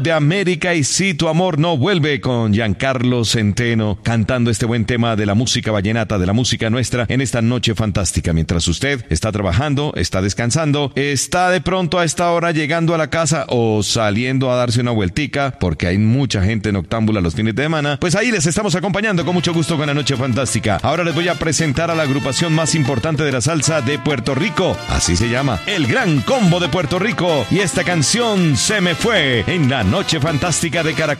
de América y Si tu amor no vuelve, con Giancarlo Centeno cantando este buen tema de la música vallenata, de la música nuestra, en esta noche fantástica. Mientras usted está trabajando, está descansando, está de pronto a esta hora llegando a la casa o saliendo a darse una vueltica, porque hay mucha gente noctámbula los fines de semana, pues ahí les estamos acompañando con mucho gusto con la noche fantástica. Ahora les voy a presentar a la agrupación más importante de la salsa de Puerto Rico. Así se llama, El Gran Combo de Puerto Rico. Y esta canción Se me fue en la noche fantástica de Caracol.